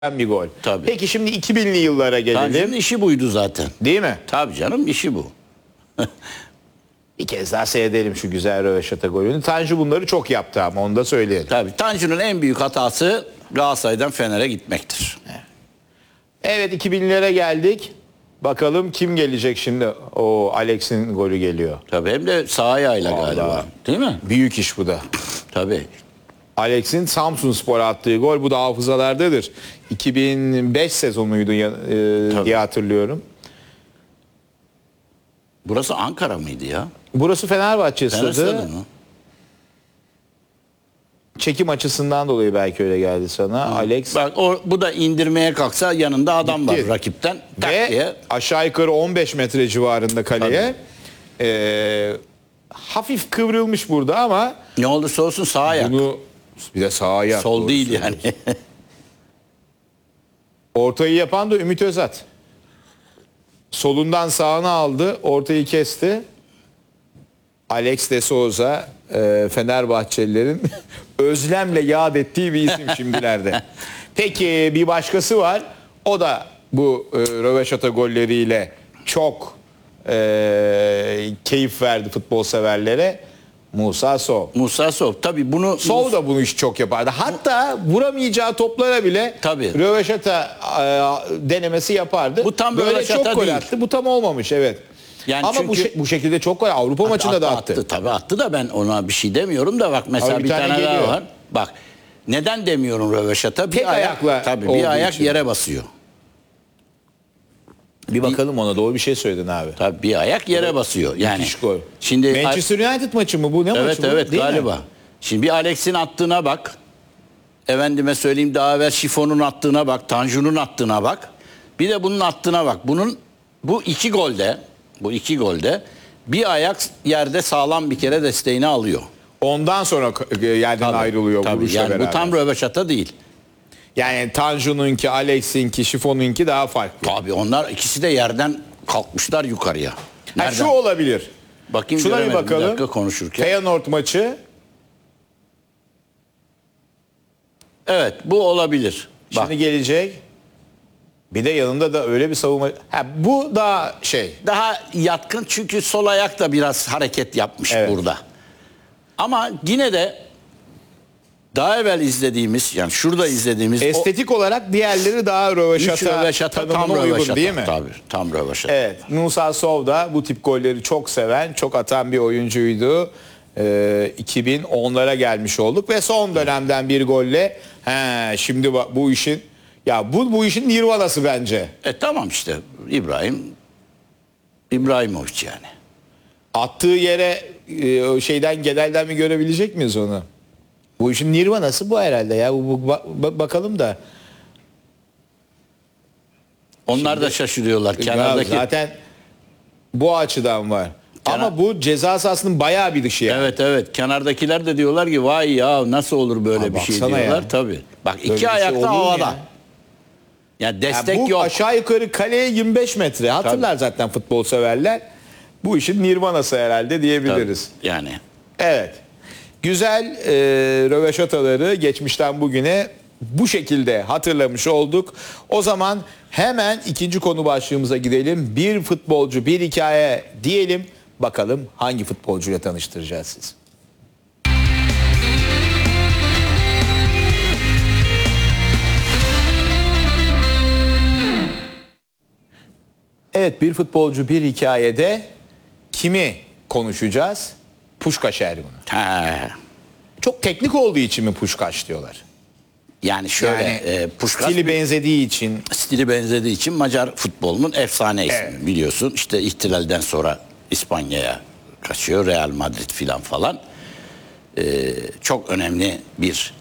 bir gol. Tabii. Peki şimdi 2000'li yıllara gelelim. Tanju'nun işi buydu zaten. Değil mi? Tabii canım, işi bu. Bir kez daha seyredelim şu güzel röveşata golünü. Tanju bunları çok yaptı ama onu da söyleyelim. Tabii Tanju'nun en büyük hatası Galatasaray'dan Fener'e gitmektir. Evet 2000'lere geldik. Bakalım kim gelecek şimdi? O Alex'in golü geliyor. Tabii, hem de sağ ayağıyla Vallahi. galiba. Değil mi? Büyük iş bu da. Tabii. Alex'in Samsunspor'a attığı gol, bu da hafızalardadır. 2005 sezonuydu diye hatırlıyorum. Burası Ankara mıydı ya? Burası Fenerbahçe Fener stadı. stadı mı? Çekim açısından dolayı belki öyle geldi sana. Alex Bak bu da indirmeye kalksa yanında adam Gitti. var rakipten. Tak ve diye. aşağı yukarı 15 metre civarında kaleye. Hafif kıvrılmış burada ama Ne olursa olsun sağ ayak. bunu bir de sağa ayak. Sol doğru değil söylüyorsun. yani. Ortayı yapan da Ümit Özat. Solundan sağına aldı, ortayı kesti. Alex de Souza, Fenerbahçelilerin özlemle yad ettiği bir isim şimdilerde. Peki bir başkası var. O da bu röveşata golleriyle çok keyif verdi futbol severlere. Musa Sow. Musa Sow. Tabii bunu... Sow da bunu iş çok yapardı. Hatta vuramayacağı toplara bile Tabii. röveşata denemesi yapardı. Bu tam böyle röveşata çok gol değil. attı. Bu tam olmamış, evet. Yani ama çünkü- bu şekilde çok gol Avrupa maçında da attı. Tabii attı da ben ona bir şey demiyorum da bak mesela Abi bir tane daha geliyor. var. Bak neden demiyorum röveşata? Tek ayakla tabii olduğu bir ayak için. yere basıyor. Bir bakalım ona, doğru bir şey söyledin abi. Tabii bir ayak yere basıyor. Yani Müthiş gol. şimdi Manchester United maçı mı bu? Ne evet maçı bu? evet Değil mi? galiba. Şimdi bir Alex'in attığına bak. Efendime söyleyeyim, daha evvel Şifon'un attığına bak, Tanju'nun attığına bak. Bir de bunun attığına bak. Bu iki golde bir ayak yerde sağlam bir kere desteğini alıyor. Ondan sonra yerden ayrılıyor Tabii, vuruşla yani beraber. bu tam röveşata değil. Yani Tanju'nunki, Alex'inki, Şifon'unki daha farklı. Tabii onlar ikisi de yerden kalkmışlar yukarıya. Ha, Nereden? şu olabilir. Bakayım, Şuna bir göremedim bakalım. bir dakika konuşurken. Feyenoord maçı. Evet, bu olabilir. Bak, Şimdi gelecek. Bir de yanında da öyle bir savunma. Ha, bu daha şey. daha yatkın çünkü sol ayak da biraz hareket yapmış Evet. burada. Ama yine de daha evvel izlediğimiz, yani şurada izlediğimiz Estetik olarak diğerleri daha üç röveşata röveşata tam tanımına uygun röveşata. değil mi? Tabii, tam röveşata. Evet. Musa Sow da bu tip golleri çok seven, çok atan bir oyuncuydu. 2010'lara gelmiş olduk ve son dönemden bir golle şimdi bu işin, ya bu işin nirvanası bence. Tamam işte İbrahimovic yani. Attığı yere şeyden, Gedel'den mi görebilecek miyiz onu? Bu işin nirvanası bu herhalde ya. Bakalım da. Onlar da şaşırıyorlar. Ya Kenardaki. zaten bu açıdan var. Ama bu ceza sahasının bayağı bir dışı yani. Evet. Kenardakiler de diyorlar ki vay ya nasıl olur böyle Abi bir şey baksana diyorlar. ya. Tabii. Bak Böyle bir iki şey ayakta olur mu havada. ya? Yani destek Bu yok. aşağı yukarı kaleye 25 metre. Hatırlar zaten futbol severler. Bu işin nirvanası herhalde diyebiliriz. Tabii, yani. Evet. Güzel röveşataları geçmişten bugüne bu şekilde hatırlamış olduk. O zaman hemen ikinci konu başlığımıza gidelim. Bir futbolcu, bir hikaye diyelim. Bakalım hangi futbolcuyla tanıştıracağız sizi. Evet, bir futbolcu, bir hikayede kimi konuşacağız? Puşkaş Ergun. Ha. Çok teknik olduğu için mi Puşkaş diyorlar? Yani şöyle Yani Puskás stili benzediği için. stili benzediği için Macar futbolunun efsane ismi, Evet. biliyorsun. İşte ihtilalden sonra İspanya'ya kaçıyor, Real Madrid falan. Çok önemli bir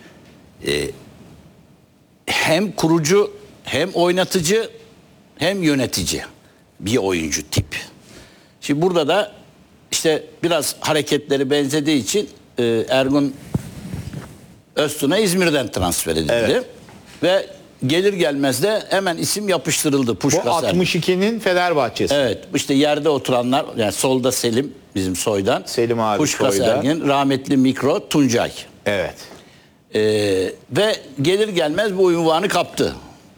hem kurucu, hem oynatıcı, hem yönetici bir oyuncu tip. Şimdi burada da işte biraz hareketleri benzediği için Ergun Öztun'a İzmir'den transfer edildi. Evet. Ve gelir gelmez de hemen isim yapıştırıldı Bu Puskás Ergun. 62'nin Fenerbahçe'si. Evet, işte yerde oturanlar, yani solda Selim, bizim soydan. Selim abi Puskás soyda. Ergun, rahmetli Mikro, Tuncay. Evet. Ve gelir gelmez bu unvanı kaptı.